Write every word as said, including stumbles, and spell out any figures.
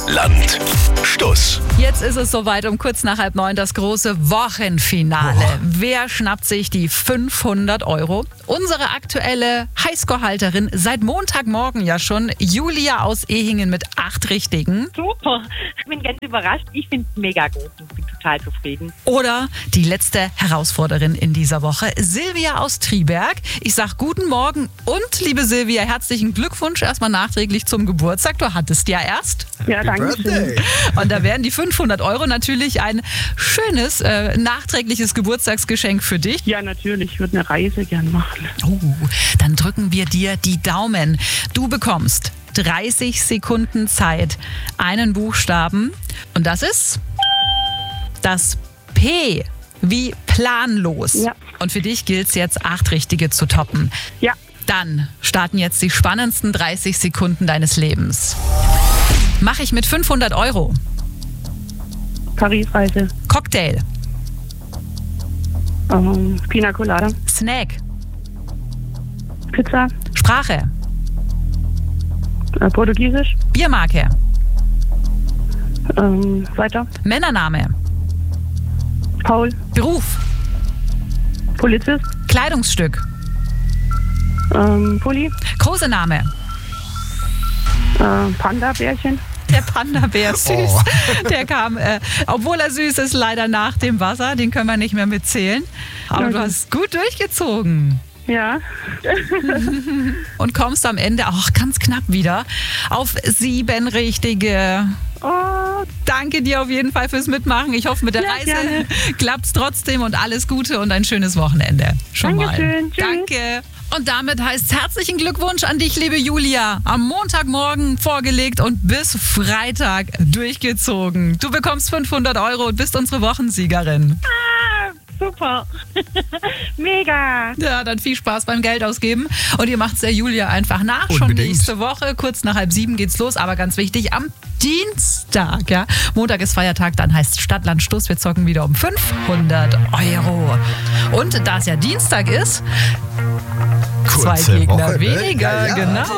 Land, Stuss. Jetzt ist es soweit, um kurz nach halb neun das große Wochenfinale. Boah. Wer schnappt sich die fünfhundert Euro? Unsere aktuelle Highscore-Halterin seit Montagmorgen ja schon, Julia aus Ehingen mit acht Richtigen. Super. Ich bin ganz überrascht. Ich finde es mega gut und bin total zufrieden. Oder die letzte Herausforderin in dieser Woche, Silvia aus Triberg. Ich sag guten Morgen und, liebe Silvia, herzlichen Glückwunsch erstmal nachträglich zum Geburtstag. Du hattest ja erst. Ja, danke schön. Und da wären die fünfhundert Euro natürlich ein schönes, äh, nachträgliches Geburtstagsgeschenk für dich. Ja, natürlich. Ich würde eine Reise gern machen. Oh, dann drücken wir dir die Daumen. Du bekommst dreißig Sekunden Zeit, einen Buchstaben. Und das ist das P wie planlos. Ja. Und für dich gilt es jetzt, acht Richtige zu toppen. Ja. Dann starten jetzt die spannendsten dreißig Sekunden deines Lebens. Mache ich mit fünfhundert Euro. Paris-Reise. Cocktail. Ähm, Pina Colada. Snack. Pizza. Sprache. Äh, Portugiesisch. Biermarke. Ähm, weiter. Männername. Paul. Beruf. Polizist. Kleidungsstück. Ähm, Pulli. Kosename. Äh, Panda-Bärchen. Der Panda-Bär, süß. Oh. Der kam, äh, obwohl er süß ist, leider nach dem Wasser. Den können wir nicht mehr mitzählen. Aber du hast gut durchgezogen. Ja. Und kommst am Ende auch ganz knapp wieder auf sieben Richtige. Oh, Danke dir auf jeden Fall fürs Mitmachen. Ich hoffe, mit der Ja, Reise gerne. klappt's trotzdem und alles Gute und ein schönes Wochenende. Schon Dankeschön. mal. Tschüss. Danke. Und damit heißt herzlichen Glückwunsch an dich, liebe Julia. Am Montagmorgen vorgelegt und bis Freitag durchgezogen. Du bekommst fünfhundert Euro und bist unsere Wochensiegerin. super. Mega. Ja, dann viel Spaß beim Geld ausgeben. Und ihr macht's der Julia einfach nach. Schon Unbedingt. nächste Woche, kurz nach halb sieben geht's los. Aber ganz wichtig, am Dienstag, ja. Montag ist Feiertag, dann heißt Stadtland Stuss. Wir zocken wieder um fünfhundert Euro. Und da es ja Dienstag ist, zwei Kurze Gegner Woche, ne? weniger, Ja, ja. genau.